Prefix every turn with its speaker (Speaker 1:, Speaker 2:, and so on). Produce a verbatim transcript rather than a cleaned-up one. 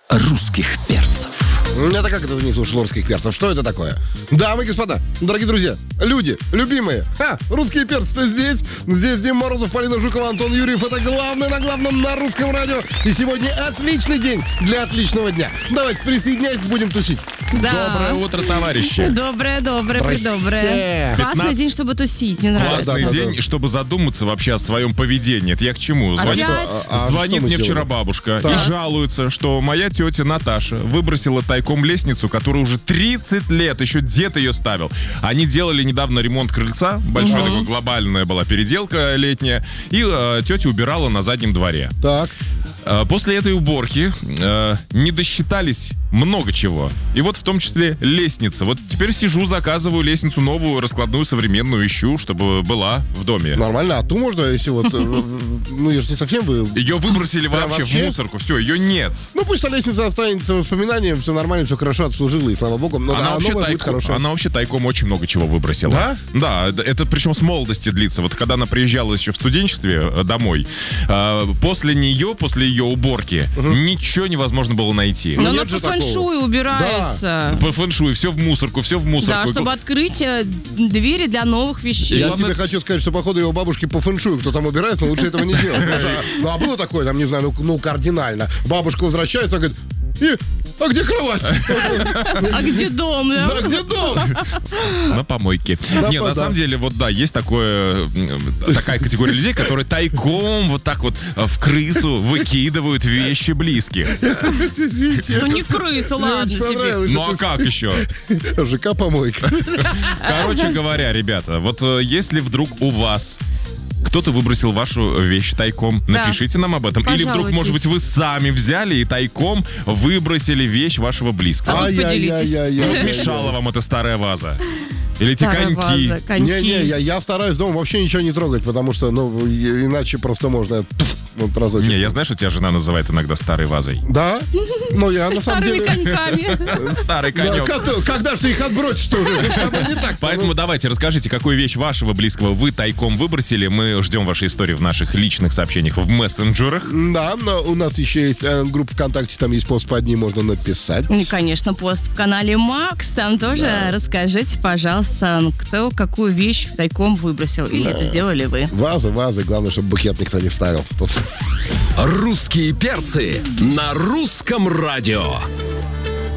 Speaker 1: русских перцев.
Speaker 2: Это как это ты не слушал русских перцев? Что это такое? Дамы и господа, дорогие друзья, люди, любимые. Ха, русские перцы-то здесь. Здесь Дим Морозов, Полина Жукова, Антон Юрьев. Это главное на главном на русском радио. И сегодня отличный день для отличного дня. Давайте присоединяйтесь, будем тусить.
Speaker 3: Да.
Speaker 4: Доброе утро, товарищи.
Speaker 3: Доброе, доброе,
Speaker 2: Здрасте.
Speaker 3: доброе. Классный
Speaker 4: пятнадцать
Speaker 3: день, чтобы тусить, мне нравится.
Speaker 4: Классный
Speaker 2: да,
Speaker 4: день,
Speaker 2: да.
Speaker 4: чтобы задуматься вообще о своем поведении. Это я к чему? Звонит,
Speaker 3: Опять?
Speaker 2: А, а
Speaker 4: звонит
Speaker 2: что мы
Speaker 4: мне вчера
Speaker 2: сделали?
Speaker 4: бабушка
Speaker 2: Так.
Speaker 4: и жалуется, что моя тетя Наташа выбросила тайком лестницу, которую уже тридцать лет, еще дед ее ставил. Они делали недавно ремонт крыльца, большая такая глобальная была переделка летняя, и э, тетя убирала на заднем дворе.
Speaker 2: Так.
Speaker 4: Э, После этой уборки э, не досчитались много чего. И вот в том числе лестница. Вот теперь сижу, заказываю лестницу новую, раскладную, современную, ищу, чтобы была в доме.
Speaker 2: Нормально, а ту можно, если вот... э, Ну, я же не совсем вы...
Speaker 4: Ее выбросили
Speaker 2: Прям
Speaker 4: вообще,
Speaker 2: вообще?
Speaker 4: в мусорку. Все, ее нет.
Speaker 2: Ну, пусть та лестница останется воспоминанием, все нормально, все хорошо, отслужила, и слава богу. Но
Speaker 4: Она,
Speaker 2: да,
Speaker 4: вообще
Speaker 2: новая будет
Speaker 4: тайком,
Speaker 2: хорошая.
Speaker 4: она вообще тайком очень много чего выбросила.
Speaker 2: Да?
Speaker 4: Да, это, это причем с молодости длится. Вот когда она приезжала еще в студенчестве э, домой, э, после нее, после ее уборки, ничего невозможно было найти.
Speaker 3: Но
Speaker 2: Ну,
Speaker 3: она
Speaker 2: нет же
Speaker 3: по фэншуй
Speaker 2: такого.
Speaker 3: убирается.
Speaker 4: По фэншуй, все в мусорку, все в
Speaker 3: Да,
Speaker 4: мусорку.
Speaker 3: чтобы открыть э, двери для новых вещей.
Speaker 2: Я
Speaker 4: Ладно,
Speaker 2: тебе
Speaker 4: это-
Speaker 2: хочу сказать, что, походу, его бабушки по фэншую, кто там убирается, но лучше этого не делать. Потому что, Ну, а было такое, там, не знаю, ну, ну, кардинально. Бабушка возвращается, говорит, и, а где кровать?
Speaker 3: А где дом, да?
Speaker 2: Да, где дом?
Speaker 4: На помойке.
Speaker 2: Да,
Speaker 4: Не,
Speaker 2: да.
Speaker 4: на самом деле, вот да, есть такое, м, такая категория людей, которые тайком вот так вот э, в крысу выкидывают вещи близких.
Speaker 2: Извините.
Speaker 3: Ну не крыса,
Speaker 2: Мне
Speaker 3: ладно
Speaker 2: очень
Speaker 3: тебе.
Speaker 2: понравилось,
Speaker 4: Ну а
Speaker 2: что
Speaker 4: как еще?
Speaker 2: ты- ЖК-помойка.
Speaker 4: Короче говоря, ребята, вот э, если вдруг у вас кто-то выбросил вашу вещь тайком,
Speaker 3: Да.
Speaker 4: напишите нам об этом. Или вдруг, может быть, вы сами взяли и тайком выбросили вещь вашего близкого.
Speaker 3: А вот поделитесь.
Speaker 2: Ай-яй-яй-яй-яй.
Speaker 4: Мешала вам эта старая ваза. Или эти
Speaker 3: Старая
Speaker 4: коньки.
Speaker 3: ваза, коньки.
Speaker 2: Не-не, я, я стараюсь дома вообще ничего не трогать, потому что, ну, и- иначе просто можно вот разочек.
Speaker 4: Не, я знаю, что тебя жена называет иногда старой вазой.
Speaker 2: Да? Но я на самом
Speaker 3: Старыми
Speaker 2: деле...
Speaker 3: коньками.
Speaker 4: Старый
Speaker 2: Да,
Speaker 4: конек.
Speaker 2: как- Когда ж ты их отбросишь, что уже? С тобой не так.
Speaker 4: Поэтому давайте, расскажите, какую вещь вашего близкого вы тайком выбросили. Мы ждем ваши истории в наших личных сообщениях в мессенджерах.
Speaker 2: Да, но у нас еще есть э, группа ВКонтакте, там есть пост под ним, можно написать.
Speaker 3: И, конечно, пост в канале Макс. Там тоже расскажите, пожалуйста, ну, кто какую вещь тайком выбросил. Или это сделали вы.
Speaker 2: Вазы, вазы, главное, чтобы букет никто не вставил. Тут.
Speaker 1: Русские перцы на русском радио.